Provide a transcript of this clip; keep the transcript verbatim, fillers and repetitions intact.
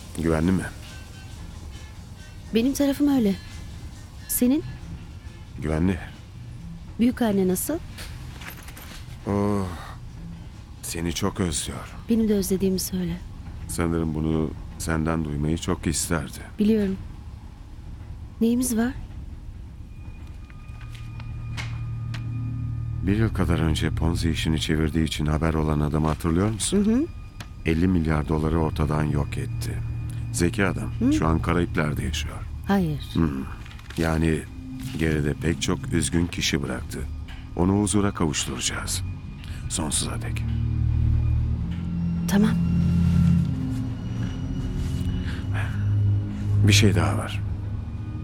Güvenli mi? Benim tarafım öyle. Senin? Güvenli. Büyük anne nasıl? Oh, seni çok özlüyor. Benim de özlediğimi söyle. Sanırım bunu senden duymayı çok isterdi. Biliyorum. Neyimiz var? Bir yıl kadar önce Ponzi işini çevirdiği için haber olan adamı hatırlıyor musun? Hı hı. elli milyar doları ortadan yok etti. Zeki adam. Hı? Şu an Karayipler'de yaşıyor. Hayır. Yani geride pek çok üzgün kişi bıraktı. Onu huzura kavuşturacağız. Sonsuza dek. Tamam. Bir şey daha var.